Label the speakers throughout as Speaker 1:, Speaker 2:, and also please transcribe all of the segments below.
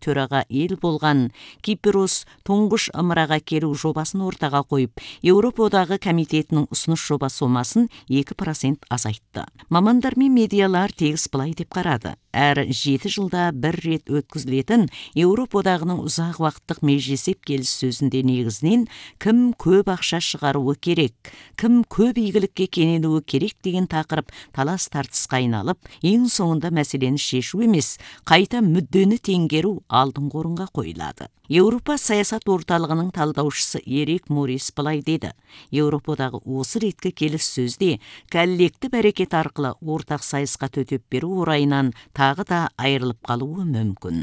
Speaker 1: төраға ел болған Кипрос тұңғыш ымыраға келу жобасын ортаға қойып, Еуропа одағы комитетінің ұсыныс жоба сомасын 2% азайтты. Мамандар мен медиалар тегіс былай деп қарады. Әр 7 жылда бір рет өткізілетін Еуропа одағының ұзақ уақыттық межесеп келіссөзінде негізінен кім көп ақша шығаруы керек, кім көп игілікке кенелуі керек деген тақырып талас тартысқа айналып, ең соңында мәселені шешу емес, қайта мүддені теңгеру алдыңғы орынға қойылады. Еуропа саясат орталығының талдаушысы Ерик Морис былай деді. Еуропадағы осы реткі келіссөзде коллектив әрекет арқылы ортақ сайысқа төтеп беру орайынан тағы да айырылып қалуы мүмкін.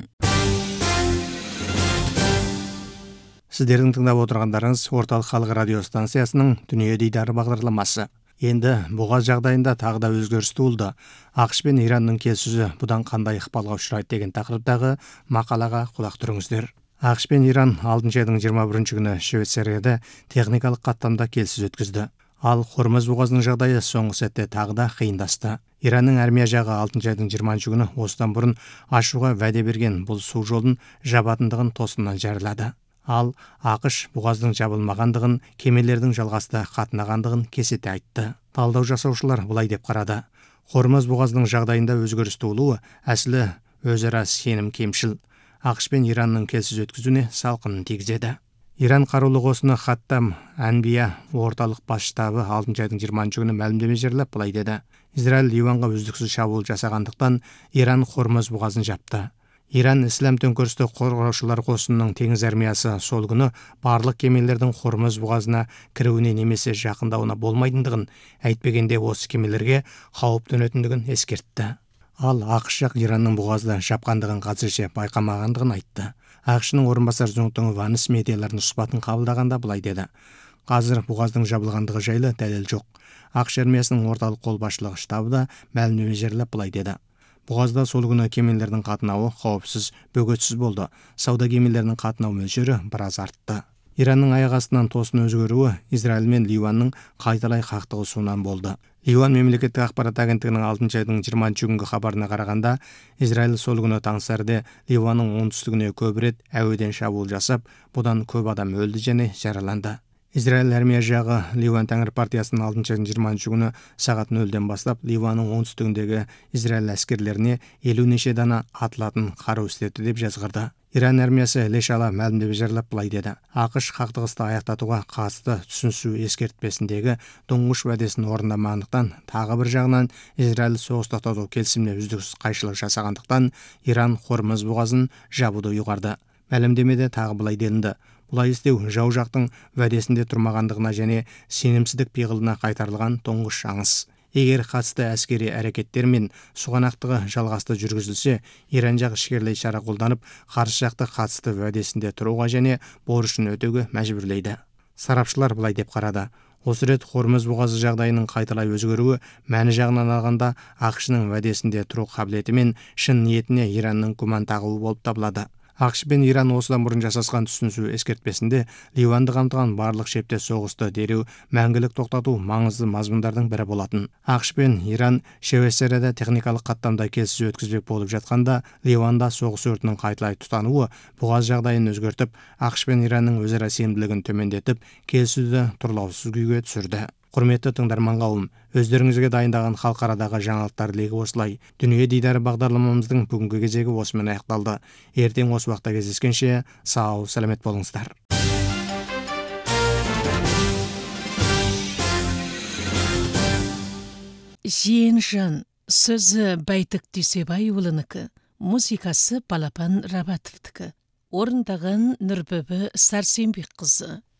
Speaker 2: Сіздердің тыңдап отырғандарыңыз орталық халық радио станциясының Дүние дидары бағдарламасы. Енді бұғаз жағдайында тағы да өзгерісті болды. ақш пен Иранның келіссөзі бұдан қандай ықпалға ұшырайды деген тақырыптағы мақалаға құлақ түріңіздер. ақш пен Иран 6 айдың 21 күні Швейцарияда техникалық қаттамда келіссөз өткізді. Ал Хормuz бұғазының жағдайы соңғы сәтте тағы да қиындасты. Иранның армия жағы 6 айдың 20 күні осыдан бұрын ашуға вәде берген бұл су жолын жабатындығын тосыннан жариялады. Ал ақш бұғаздың жабылмағандығын, кемелердің жалғаста қатынағандығын кесете айтты. Талдау жасаушылар бұлай деп қарады. Хормuz бұғазының жағдайында өзгерісті болуы әсілі өзара сенім кемшіл. ақш пен Иранның келіссөз өткізуіне салқынын тигізеді. Иран қарулы қосыны Хаттам Әнбия орталық бас штабы 6 айдың 20 күні мәлімдеме жерлеп былай деді. Израиль Ливанға үздіксіз шабуыл жасағандықтан Иран Хормuz бұғазын жапты. Иран Ислам төңкерісті қорғаушылар қосынының теңіз армиясы сол күні барлық кемелердің Хормuz бұғазына кіруіне немесе жақындауына болмайтындығын, әйтпегенде осы кемелерге қауіп төнетіндігін ескертті. Ал ақш жақ Иранның бұғазды жапқандығын қазірше байқамағандығын айтты. ақш-ның орынбасар Зоңтоң Ванис медиалардың сұхбатын қабылдағанда былай деді. Қазір бұғаздың жабылғандығы жайлы дәлел жоқ. ақш армиясының орталық қолбасшылығы штабы да мәлімдеме жерлеп былай деді. Бұғазда сол күні кемелердің қатынауы қауіпсіз, бөгетсіз болды. Сауда кемелерінің қатынау мөлшері біраз артты. Иранның аяқ астынан тосын өзгеруі Израиль мен Ливанның қайталай қақтығысуынан болды. Ливан мемлекеттік ақпарат агенттігінің 6 айдың 20 күнгі хабарына қарағанда, Израиль сол күні таңсәрде Ливанның оңтүстігіне көп рет әуеден шабуыл жасап, бұдан көп адам өлді және жараланды. Израиль армия жағы Ливан Тәңір партиясының 6 айдың 20 күні сағат 0-ден бастап Ливанның оңтүстігіндегі Израиль әскерлеріне 50 неше дана атылатын қару істетті деп жазғырды. Иран армиясы іле-шала мәлімдеме жарлап былай деді. ақш қақтығысты аяқтатуға қатысты түсінісу ескертпесіндегі тұңғыш уәдесін орындамағандықтан, тағы бір жағынан Израиль соғыс тоқтату келісіміне үздіксіз қайшылық жасағандықтан, Иран Хормuz бұғазын жабуды ұйғарды. Мәлімдемеде тағы былай делінді. Бұлай істеу жау жақтың уәдесінде тұрмағандығына және сенімсіздік пиғылына қайтарылған тұңғыш аңыс. Егер қатысты әскери әрекеттер мен сұғанақтығы жалғасты жүргізілсе, Иран жақ ішкерлей шара қолданып, қарсы жақты қатысты уәдесінде тұруға және борышын өтеуге мәжбүрлейді. Сарапшылар былай деп қарады. Осы рет Хормuz бұғазы жағдайының қайталай өзгеруі мәні жағынан алғанда ақш-ның уәдесінде тұру қабілеті мен шын ниетіне Иранның күмән тағуы болып табылады. ақш пен Иран осыдан бұрын жасасқан түсінісу ескертпесінде Ливанды қамтыған барлық шептес соғысты дереу мәңгілік тоқтату маңызды мазмұндардың бірі болатын. ақш пен Иран Швейцарияда техникалық қаттамда келіссөз өткізбек болып жатқанда, Ливанда соғыс өртінің қайталай тұтануы бұғаз жағдайын өзгертіп, ақш пен Иранның өзара сенімділігін төмендетіп, келіссөзді тұрлаусыз күйге түсірді. Құрметті тыңдарман қауым, өздеріңізге дайындаған халықарадағы жаңалықтар легі осылай. Дүние дидары бағдарламамыздың бүгінгі кезегі осымен аяқталды. Ертең осы уақытта кездескенше сау, сәлемет болыңыздар.
Speaker 3: Жиен-жан, сөзі Байтық Дүйсебайұлынікі, музыкасы Балапан Рабатовтікі. Орындаған Нұрбөбі Сарсенбек қызы.